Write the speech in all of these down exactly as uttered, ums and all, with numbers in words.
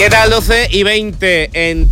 ¿Qué tal? doce y veinte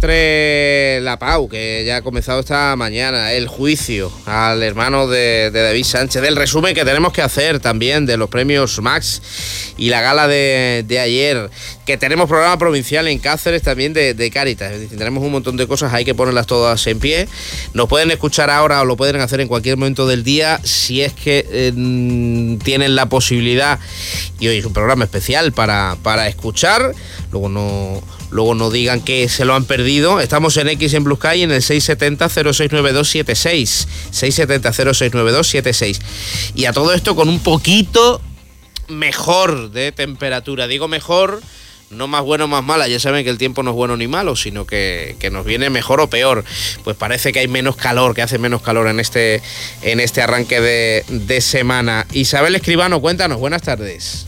entre la Pau, que ya ha comenzado esta mañana, el juicio al hermano de, de David Sánchez, del resumen que tenemos que hacer también de los premios Max y la gala de, de ayer, que tenemos programa provincial en Cáceres también de, de Cáritas. Es decir, tenemos un montón de cosas, hay que ponerlas todas en pie. Nos pueden escuchar ahora o lo pueden hacer en cualquier momento del día si es que eh, tienen la posibilidad. Y hoy es un programa especial para, para escuchar. Luego no, luego no digan que se lo han perdido. Estamos en X en Blue Sky en el seis siete cero, cero seis nueve dos siete seis. seis siete cero, cero seis nueve dos siete seis. Y a todo esto con un poquito mejor de temperatura. Digo mejor, no más bueno o más mala. Ya saben que el tiempo no es bueno ni malo, sino que, que nos viene mejor o peor. Pues parece que hay menos calor, que hace menos calor en este, en este arranque de, de semana. Isabel Escribano, cuéntanos, buenas tardes.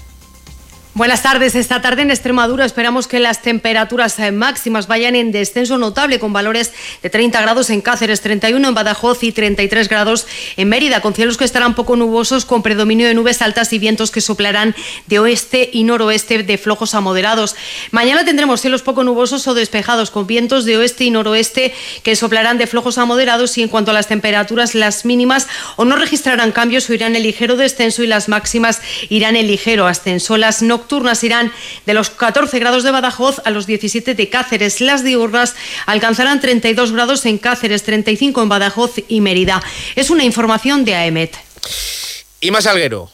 Buenas tardes. Esta tarde en Extremadura esperamos que las temperaturas máximas vayan en descenso notable, con valores de treinta grados en Cáceres, treinta y uno en Badajoz y treinta y tres grados en Mérida, con cielos que estarán poco nubosos, con predominio de nubes altas y vientos que soplarán de oeste y noroeste de flojos a moderados. Mañana tendremos cielos poco nubosos o despejados, con vientos de oeste y noroeste que soplarán de flojos a moderados, y en cuanto a las temperaturas, las mínimas o no registrarán cambios o irán en ligero descenso y las máximas irán en ligero ascenso. Las no nocturnas irán de los catorce grados de Badajoz a los diecisiete de Cáceres. Las diurnas alcanzarán treinta y dos grados en Cáceres, treinta y cinco en Badajoz y Mérida. Es una información de A E M E T. Ima Salguero.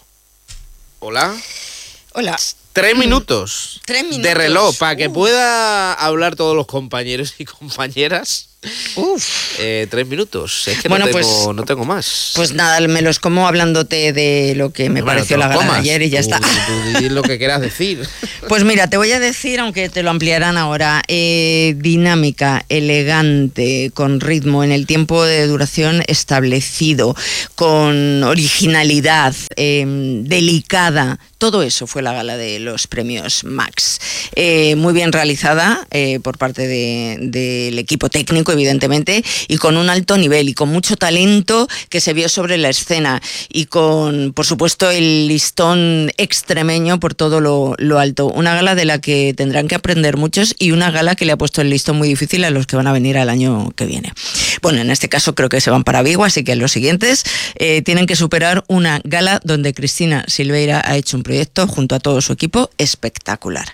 Hola. Hola. Tres minutos, Tres minutos de reloj para que uh. pueda hablar todos los compañeros y compañeras. Uf. Eh, tres minutos, es que bueno, no, tengo, pues, no tengo más. Pues nada, me los como hablándote de lo que me bueno, pareció la gala de ayer y ya tú, está. Tú di lo que quieras decir. Pues mira, te voy a decir, aunque te lo ampliarán ahora, eh, dinámica, elegante, con ritmo, en el tiempo de duración establecido, con originalidad, eh, delicada. Todo eso fue la gala de los premios Max. Eh, muy bien realizada eh, por parte del de, de equipo técnico, evidentemente, y con un alto nivel y con mucho talento que se vio sobre la escena, y con, por supuesto, el listón extremeño por todo lo, lo alto. Una gala de la que tendrán que aprender muchos, y una gala que le ha puesto el listón muy difícil a los que van a venir al año que viene. Bueno, en este caso creo que se van para Vigo, así que los siguientes eh, tienen que superar una gala donde Cristina Silveira ha hecho un proyecto junto a todo su equipo espectacular,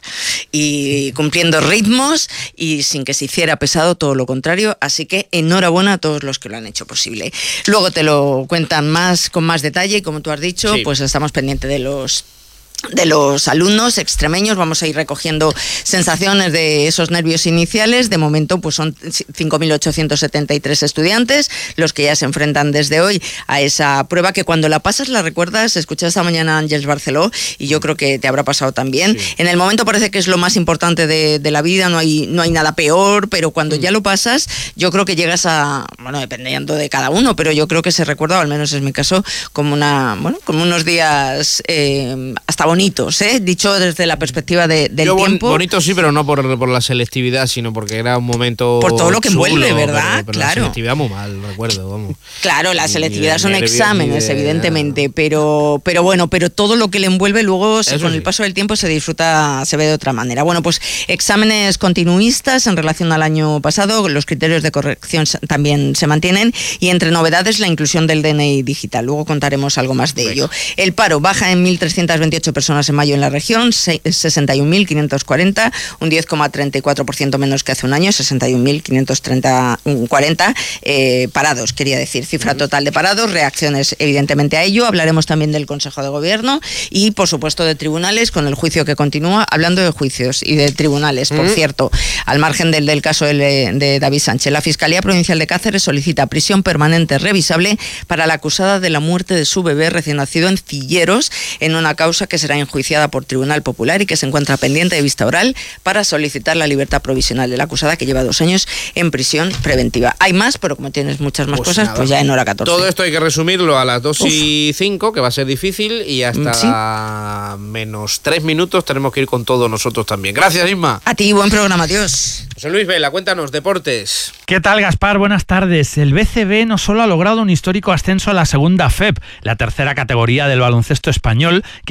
y cumpliendo ritmos y sin que se hiciera pesado, todo lo contrario, así que enhorabuena a todos los que lo han hecho posible. Luego te lo cuentan más con más detalle, y como tú has dicho, sí, pues estamos pendientes de los de los alumnos extremeños. Vamos a ir recogiendo sensaciones de esos nervios iniciales. De momento pues son cinco mil ochocientos setenta y tres estudiantes los que ya se enfrentan desde hoy a esa prueba, que cuando la pasas la recuerdas. Escuché esta mañana a Ángeles Barceló y yo creo que te habrá pasado también. Sí. En el momento parece que es lo más importante de, de la vida, no hay, no hay nada peor, pero cuando mm. ya lo pasas, yo creo que llegas a, bueno, dependiendo de cada uno, pero yo creo que se recuerda, o al menos es mi caso, como una, bueno, como unos días eh, hasta bonitos, ¿eh? Dicho desde la perspectiva de, del Yo, tiempo. Bonito sí, pero no por, por la selectividad, sino porque era un momento por todo lo que chulo, envuelve, ¿verdad? Pero, pero claro. La selectividad muy mal, recuerdo, vamos. Claro, la selectividad de son nervios, exámenes, de... evidentemente, pero, pero bueno, pero todo lo que le envuelve luego, se, con sí. el paso del tiempo, se disfruta, se ve de otra manera. Bueno, pues exámenes continuistas en relación al año pasado, los criterios de corrección también se mantienen, y entre novedades la inclusión del D N I digital. Luego contaremos algo más de Venga. ello. El paro baja en mil trescientas veintiocho personas en mayo en la región, sesenta y un mil quinientos cuarenta, un diez coma treinta y cuatro por ciento menos que hace un año, sesenta y un mil quinientos cuarenta eh, parados, quería decir, cifra total de parados, reacciones evidentemente a ello. Hablaremos también del Consejo de Gobierno y, por supuesto, de tribunales, con el juicio que continúa. Hablando de juicios y de tribunales, por mm. cierto, al margen del, del caso de, de David Sánchez, la Fiscalía Provincial de Cáceres solicita prisión permanente revisable para la acusada de la muerte de su bebé recién nacido en Cilleros, en una causa que será enjuiciada por Tribunal Popular y que se encuentra pendiente de vista oral para solicitar la libertad provisional de la acusada, que lleva dos años en prisión preventiva. Hay más, pero como tienes muchas más pues cosas, nada. pues ya en hora catorce. Todo esto hay que resumirlo a las dos y cinco, que va a ser difícil, y hasta ¿Sí? menos tres minutos tenemos que ir con todo nosotros también. Gracias, Isma. A ti, buen programa, adiós. José Luis Vela, cuéntanos, deportes. ¿Qué tal, Gaspar? Buenas tardes. El B C B no solo ha logrado un histórico ascenso a la segunda F E P, la tercera categoría del baloncesto español, que comparte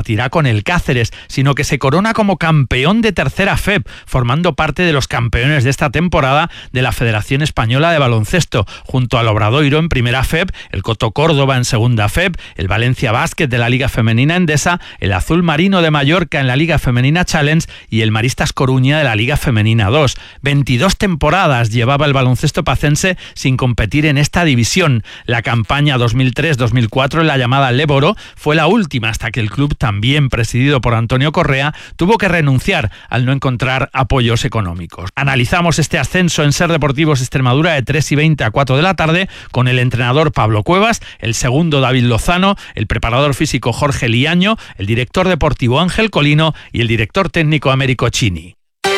compartirá con el Cáceres, sino que se corona como campeón de tercera F E P, formando parte de los campeones de esta temporada de la Federación Española de Baloncesto, junto al Obradoiro en primera F E P, el Coto Córdoba en segunda F E P, el Valencia Basket de la Liga Femenina Endesa, el Azul Marino de Mallorca en la Liga Femenina Challenge y el Maristas Coruña de la Liga Femenina dos. veintidós temporadas llevaba el baloncesto pacense sin competir en esta división. La campaña dos mil tres dos mil cuatro en la llamada Léboro fue la última hasta que el club, también presidido por Antonio Correa, tuvo que renunciar al no encontrar apoyos económicos. Analizamos este ascenso en Ser Deportivos Extremadura de tres y veinte a cuatro de la tarde con el entrenador Pablo Cuevas, el segundo David Lozano, el preparador físico Jorge Liaño, el director deportivo Ángel Colino y el director técnico Américo Chini.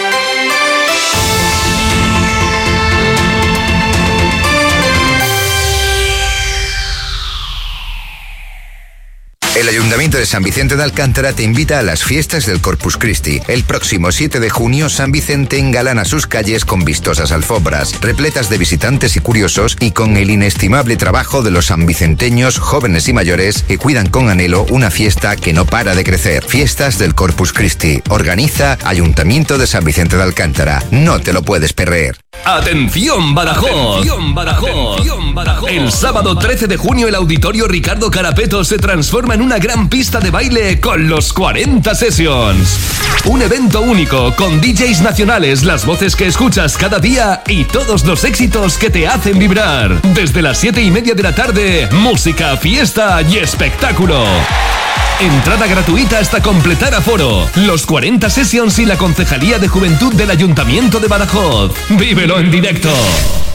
El Ayuntamiento de San Vicente de Alcántara te invita a las fiestas del Corpus Christi. El próximo siete de junio, San Vicente engalana sus calles con vistosas alfombras, repletas de visitantes y curiosos, y con el inestimable trabajo de los sanvicenteños, jóvenes y mayores, que cuidan con anhelo una fiesta que no para de crecer. Fiestas del Corpus Christi. Organiza Ayuntamiento de San Vicente de Alcántara. No te lo puedes perder. ¡Atención, Badajoz! ¡Atención, Badajoz! ¡Atención, Badajoz! El sábado trece de junio el Auditorio Ricardo Carapeto se transforma en una gran pista de baile con los cuarenta Sessions. Un evento único con D Js nacionales, las voces que escuchas cada día y todos los éxitos que te hacen vibrar. Desde las siete y media de la tarde, música, fiesta y espectáculo. Entrada gratuita hasta completar aforo. Los cuarenta Sessions y la Concejalía de Juventud del Ayuntamiento de Badajoz. ¡Vívelo en directo!